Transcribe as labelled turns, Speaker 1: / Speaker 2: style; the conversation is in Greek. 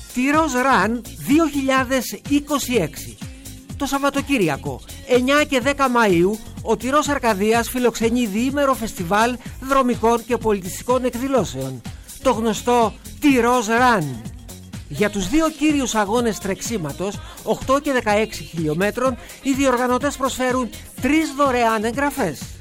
Speaker 1: Τυρός Run 2026. Το Σαββατοκύριακο 9 και 10 Μαΐου ο Τυρός Αρκαδίας φιλοξενεί διήμερο φεστιβάλ δρομικών και πολιτιστικών εκδηλώσεων, το γνωστό Τυρός Run. Για τους δύο κύριους αγώνες τρεξίματος, 8 και 16 χιλιόμετρων, οι διοργανωτές προσφέρουν 3 δωρεάν εγγραφές.